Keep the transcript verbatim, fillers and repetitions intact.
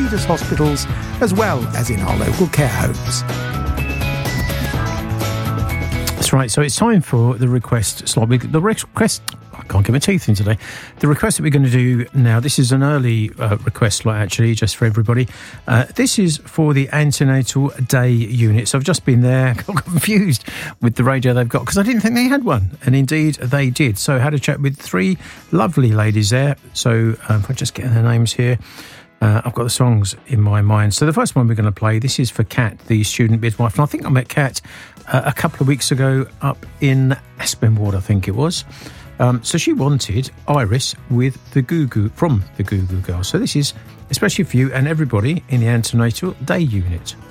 Leaders hospitals, as well as in our local care homes. That's right, so it's time for the request slot. The request... I can't get my teeth in today. The request that we're going to do now, this is an early uh, request slot, actually, just for everybody. Uh, this is for the antenatal day unit. So I've just been there, got confused with the radio they've got, because I didn't think they had one. And indeed, they did. So I had a chat with three lovely ladies there. So um, if I just get their names here. Uh, I've got the songs in my mind. So the first one we're going to play, this is for Kat, the student midwife. And I think I met Kat uh, a couple of weeks ago up in Aspenward, I think it was. Um, so she wanted Iris with the Goo Goo, from the Goo Goo Girls. So this is especially for you and everybody in the antenatal day unit.